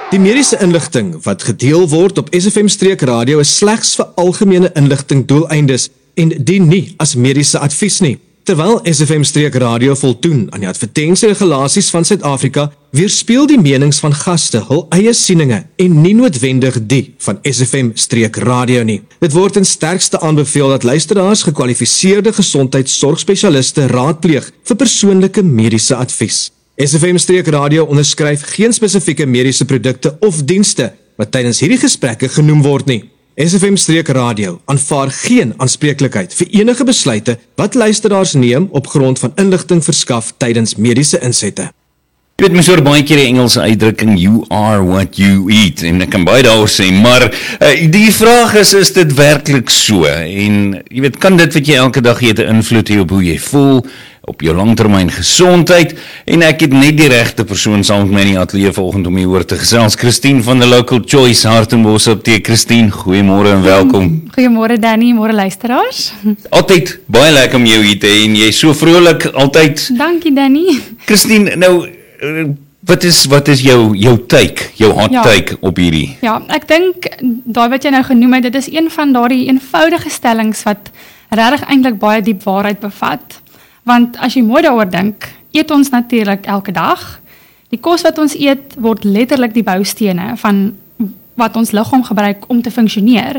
Die mediese inligting wat gedeel word op SFM-radio is slegs vir algemene inligting doeleindes en dien nie as mediese advies nie. Terwyl SFM-radio voldoen aan die advertensieregulasies van Suid-Afrika, weerspieël die menings van gaste hul eie sieninge en nie noodwendig die van SFM-radio nie. Dit word in sterkste aanbeveel dat luisteraars gekwalifiseerde gesondheidsorgspesialiste raadpleeg vir persoonlike mediese advies. SFM-radio onderskryf geen spesifieke mediese produkte of dienste wat tydens hierdie gesprekke genoem word nie. SFM-radio aanvaar geen aanspreeklikheid vir enige besluite wat luisteraars neem op grond van inligting verskaf tydens mediese insette. Jy weet, mens hoor baie keer die Engelse uitdrukking, you are what you eat, en ek kan baie daaroor sê, maar die vraag is dit werklik so? En jy weet, kan dit wat jy elke dag eet 'n invloed hê op hoe jy voel, op jou langtermyn gesondheid? En ek het net die regte persoon saam met my in die ateljee vanoggend om hieroor te gesels. Christine van the Local Choice, Hartenbos Apteek. Christine, goeiemôre en welkom. Goeiemôre Danny, môre luisteraars. Altyd baie lekker om jou hier te hê en jy is so vrolik altyd. Dankie Danny. Christine, nou wat is jou take, jou hot take op hierdie? Ja, ek dink daai wat jy nou genoem het, dit is een van daardie eenvoudige stellings wat regtig eintlik baie diep waarheid bevat. Want as jy mooi daaroor dink, eet ons natuurlik elke dag. Die kos wat ons eet word letterlik die boustene van wat ons liggaam gebruik om te funksioneer.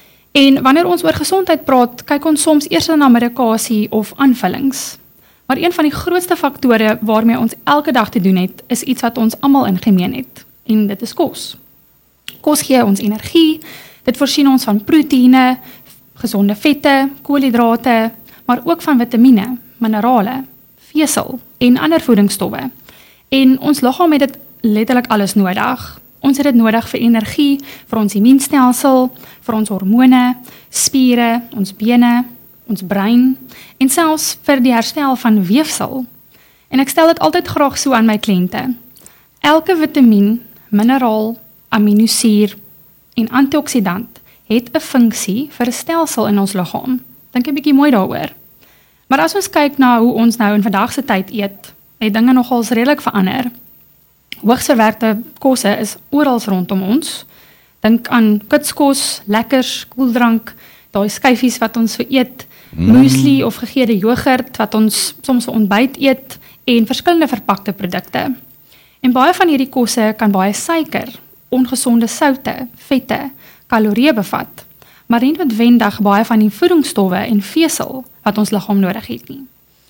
En wanneer ons oor gesondheid praat, kyk ons soms eers na medikasie of aanvullings. Maar een van die grootste faktore waarmee ons elke dag te doen het, is iets wat ons almal in gemeen het. En dit is kos. Kos gee ons energie, dit voorsien ons van proteïene, gesonde vette, koolhidrate, maar ook van vitamiene, minerale, vesel en ander voedingsstowwe. En ons liggaam het dit letterlik alles nodig. Ons het dit nodig vir energie, vir ons immuunstelsel, vir ons hormone, spiere, ons bene, ons brein en selfs vir die herstel van weefsel. En ek stel dit altyd graag so aan my kliënte. Elke vitamien, mineraal, aminosuur en antioksidant het 'n funksie vir 'n stelsel in ons liggaam. Dink 'n bietjie mooi daaroor. Maar as ons kyk na hoe ons nou in vandag se tyd eet, het dinge nogals redelik verander. Hoogsverwerkte kosse is oral rondom ons. Dink aan kitskos, lekkers, koeldrank, daai skyfies wat ons vir eet, muesli of gegeurde jogurt wat ons soms vir ontbyt eet en verskillende verpakte produkte. En baie van hierdie kosse kan baie suiker, ongesonde soutte, vette, kalorieë bevat, maar nie noodwendig baie van die voedingsstowwe en vesel wat ons liggaam nodig het nie.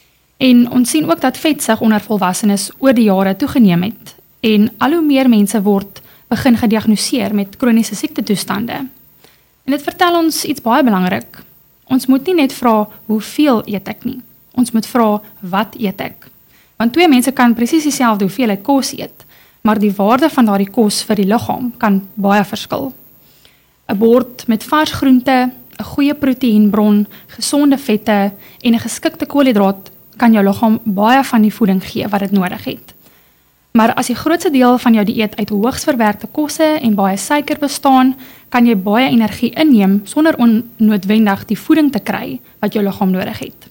En ons sien ook dat vetsug onder volwassenes oor die jare toegeneem het en al hoe meer mense begin gediagnoseer met kroniese siektetoestande. En dit vertel ons iets baie belangrik. Ons moet nie net vra hoeveel eet ek nie. Ons moet vra wat eet ek. Want twee mense kan presies dieselfde hoeveelheid kos eet, maar die waarde van daardie kos vir die liggaam kan baie verskil. 'n Bord met vars groente, 'n goeie proteïenbron, gesonde vette en 'n geskikte koolhidraat kan jou liggaam baie van die voeding gee wat dit nodig het. Maar as die grootste deel van jou dieet uit hoogs verwerkte kosse en baie suiker bestaan, kan jy baie energie inneem sonder onnoodwendig die voeding te kry wat jou liggaam nodig het.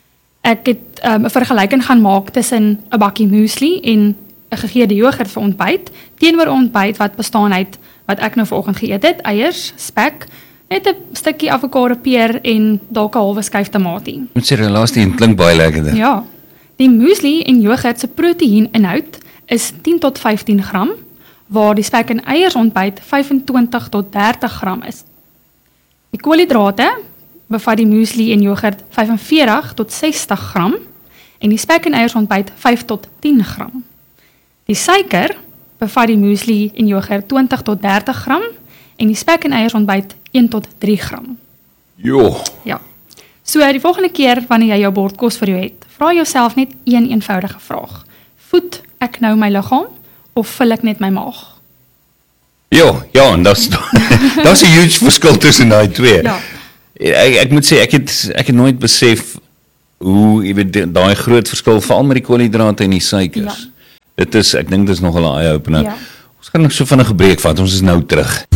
Ek het 'n vergelyking gaan maak tussen 'n bakkie muesli en 'n gegeurde jogurt vir ontbyt, teenoor 'n ontbyt wat bestaan uit wat ek nou vanoggend geëet het, eiers, spek, net 'n stukkie avokado peer en dalk 'n halwe skyf tamatie. Moet sê, die laaste een klink baie lekkerder. Ja, die muesli en jogurt se proteïeninhoud is 10 tot 15 gram, waar die spek en eiers ontbyt 25 tot 30 gram is. Die koolhidrate bevat die muesli en jogurt 45 tot 60 gram en die spek en eiers ontbyt 5 tot 10 gram. Die suiker bevat die muesli en jogurt 20 tot 30 gram en die spek en eiers ontbyt 1 tot 3 gram. Jo. Ja. So die volgende keer wanneer jy jou bord kos vir jou het, vra jouself net een eenvoudige vraag. Voed ek nou my liggaam of vul ek net my maag? Ja, en dat is 'n huge verskil tussen daai twee. Ja. Ek moet sê, ek het nooit besef hoe, jy weet, daai groot verskil, veral met die koolhidrate en die suikers. Ja. Ek dink dit is nogal 'n eye-opener. Ja. Ons gaan nog so vinnig 'n breek vat, ons is nou terug.